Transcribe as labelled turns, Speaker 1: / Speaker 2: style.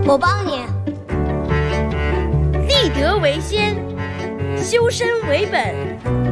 Speaker 1: 我帮你。
Speaker 2: 立德为先，修身为本。